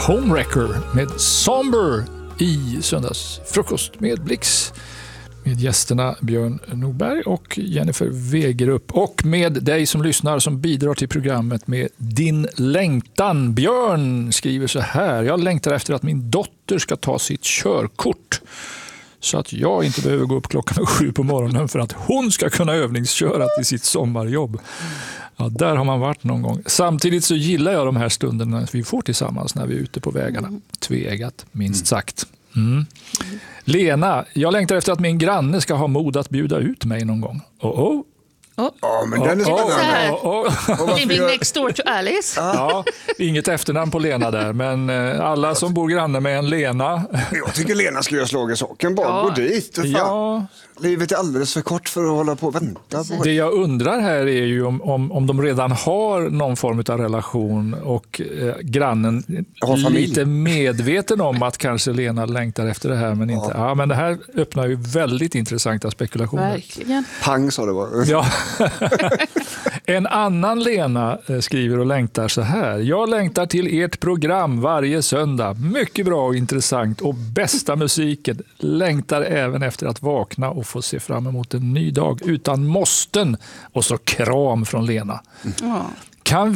Homewrecker med Somber i söndagsfrukost med Blix. Med gästerna Björn Norberg och Jennifer Wegerup. Och med dig som lyssnar som bidrar till programmet med din längtan. Björn skriver så här: jag längtar efter att min dotter ska ta sitt körkort. Så att jag inte behöver gå upp klockan 7 på morgonen för att hon ska kunna övningsköra till sitt sommarjobb. Ja, där har man varit någon gång. Samtidigt så gillar jag de här stunderna vi får tillsammans när vi är ute på vägarna. Tveeggat, minst sagt. Lena, jag längtar efter att min granne ska ha mod att bjuda ut mig någon gång. Ja, men den är spännande. Living next door to Alice. Ja, inget efternamn på Lena där, men alla som bor granne med en Lena. Jag tycker Lena ska göra slag i saken. Bara gå dit. Ja. Livet är alldeles för kort för att hålla på och vänta. Det jag undrar här är ju om de redan har någon form av relation och grannen är lite medveten om att kanske Lena längtar efter det här men inte. Ja, men det här öppnar ju väldigt intressanta spekulationer. Verkligen. Pang sa det var. Ja. En annan Lena skriver och längtar så här: jag längtar till ert program varje söndag. Mycket bra och intressant och bästa musiken. Längtar även efter att vakna och få se fram emot en ny dag utan måsten. Och så kram från Lena. Kan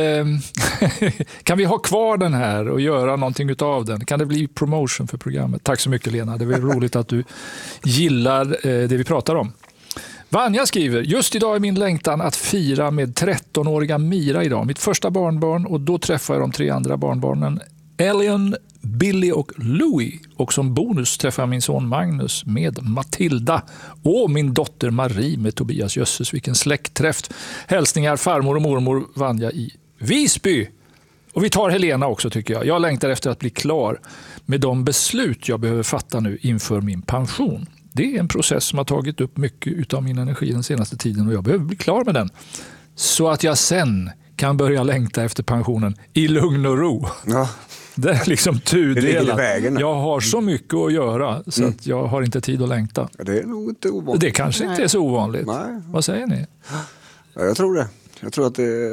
vi ha kvar den här och göra någonting utav den? Kan det bli promotion för programmet? Tack så mycket Lena, det är roligt att du gillar det vi pratar om. Vanja skriver: just idag är min längtan att fira med 13-åriga Mira idag. Mitt första barnbarn, och då träffar jag de 3 andra barnbarnen Ellen, Billy och Louie. Och som bonus träffar jag min son Magnus med Matilda och min dotter Marie med Tobias. Jösses, vilken släktträff. Hälsningar farmor och mormor Vanja i Visby. Och vi tar Helena också tycker jag. Jag längtar efter att bli klar med de beslut jag behöver fatta nu inför min pension. Det är en process som har tagit upp mycket av min energi den senaste tiden och jag behöver bli klar med den. Så att jag sen kan börja längta efter pensionen i lugn och ro. Ja. Det är liksom tudelat. Vägen. Jag har så mycket att göra så att jag har inte tid att längta. Ja, det är nog inte ovanligt. Det kanske inte är så ovanligt. Nej. Vad säger ni? Ja, jag tror det. Jag tror att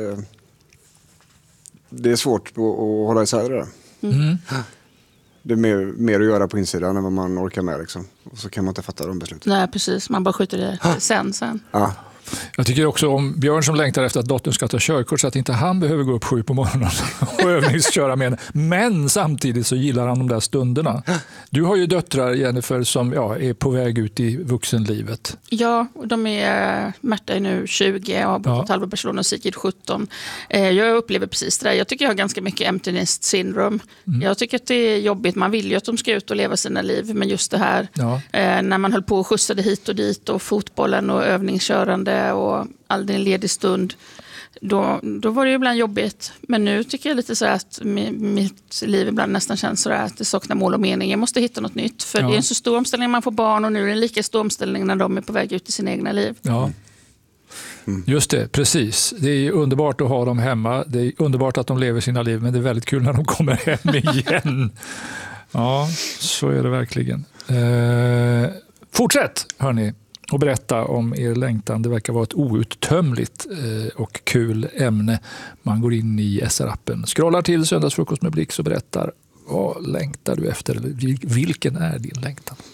det är svårt att hålla isär det där. Det är mer att göra på insidan än vad man orkar med. Liksom. Och så kan man inte fatta de besluten. Nej, precis. Man bara skjuter det sen. Ja. Jag tycker också om Björn som längtar efter att dottern ska ta körkort så att inte han behöver gå upp 7 på morgonen och övningsköra med henne. Men samtidigt så gillar han de där stunderna. Du har ju döttrar, Jennifer, som är på väg ut i vuxenlivet. Ja, Märta är nu 20 och har bott ett halvår Barcelona och Sigrid 17. Jag upplever precis det där. Jag tycker jag har ganska mycket emptiness syndrome. Jag tycker att det är jobbigt. Man vill ju att de ska ut och leva sina liv. Men just det här, när man höll på och skjutsade hit och dit och fotbollen och övningskörande och aldrig en ledig stund, då var det ju ibland jobbigt. Men nu tycker jag lite så att mitt liv ibland nästan känns så att det saknar mål och mening. Jag måste hitta något nytt. För det är en så stor omställning när man får barn och nu är det en lika stor omställning när de är på väg ut i sina egna liv. Ja. Just det, precis. Det är underbart att ha dem hemma. Det är underbart att de lever sina liv, men det är väldigt kul när de kommer hem igen. Ja, så är det verkligen. Fortsätt, hörni, och berätta om er längtan. Det verkar vara ett outtömligt och kul ämne. Man går in i SR-appen, scrollar till Söndagsfrukost med Blix och berättar vad längtar du efter? Vilken är din längtan?